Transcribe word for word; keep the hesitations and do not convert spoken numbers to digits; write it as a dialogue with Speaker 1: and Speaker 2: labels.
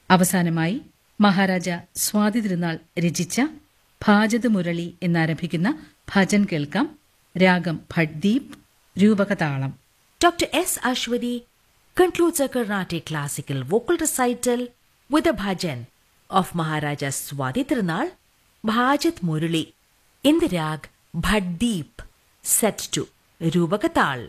Speaker 1: അവസാനമായി മഹാരാജ സ്വാതി തിരുനാൾ രചിച്ച ഭാജത് മുരളി എന്നാരംഭിക്കുന്ന ഭജൻ കേൾക്കാം. രാഗം ഭട്ദീപ്, രൂപകതാളം.
Speaker 2: Doctor S. Ashwini concludes a Carnatic classical vocal recital with a bhajan of Maharaja Swati Tirunal, Bhajat Murali, in the rag Bhatdeep, set to Rubakatal.